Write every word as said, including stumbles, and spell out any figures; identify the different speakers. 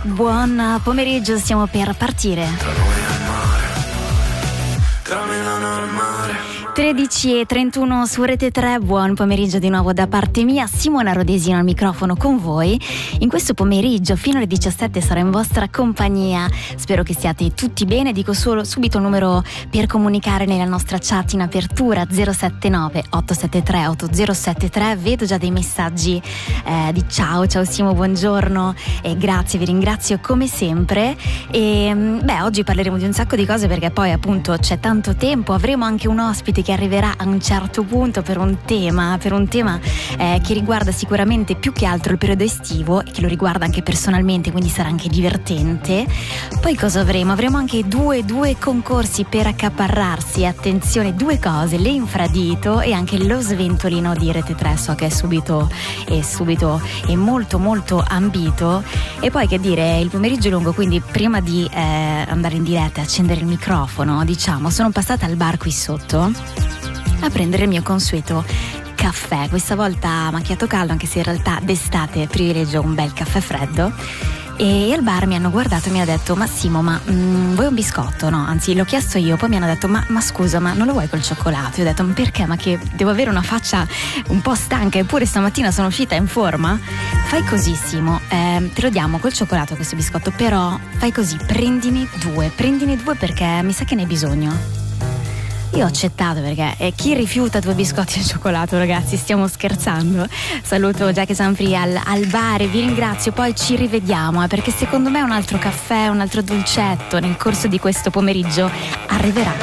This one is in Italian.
Speaker 1: Buon pomeriggio, stiamo per partire.
Speaker 2: Tra noi e il mare, tra Milano e il mare.
Speaker 1: tredici e trentuno su Rete tre, buon pomeriggio di nuovo da parte mia, Simona Rodesino al microfono con voi. In questo pomeriggio fino alle diciassette sarò in vostra compagnia, spero che stiate tutti bene. Dico solo subito il numero per comunicare nella nostra chat in apertura: zero sette nove otto sette tre otto zero sette tre. Vedo già dei messaggi eh, di ciao, ciao Simo, buongiorno e grazie, vi ringrazio come sempre. E beh, oggi parleremo di un sacco di cose perché poi appunto c'è tanto tempo, avremo anche un ospite che arriverà a un certo punto per un tema per un tema eh, che riguarda sicuramente più che altro il periodo estivo e che lo riguarda anche personalmente, quindi sarà anche divertente. Poi cosa avremo? Avremo anche due, due concorsi per accaparrarsi, attenzione, due cose: l'infradito e anche lo sventolino di Rete tre. So che è subito è subito è molto molto ambito. E poi che dire, il pomeriggio è lungo, quindi prima di eh, andare in diretta e accendere il microfono, diciamo, sono passata al bar qui sotto a prendere il mio consueto caffè, questa volta macchiato caldo, anche se in realtà d'estate privilegio un bel caffè freddo. E al bar mi hanno guardato e mi hanno detto: ma Simo, ma mm, vuoi un biscotto? No, anzi l'ho chiesto io. Poi mi hanno detto: ma, ma scusa, ma non lo vuoi col cioccolato? Io ho detto: ma perché? Ma che devo avere una faccia un po' stanca, eppure stamattina sono uscita in forma? Fai così Simo, eh, te lo diamo col cioccolato questo biscotto, però fai così, prendine due, prendine due perché mi sa che ne hai bisogno. Io ho accettato perché eh, chi rifiuta due biscotti al cioccolato, ragazzi, stiamo scherzando. Saluto Jack e Sanfri al, al bar e vi ringrazio, poi ci rivediamo eh, perché secondo me un altro caffè, un altro dolcetto nel corso di questo pomeriggio arriverà.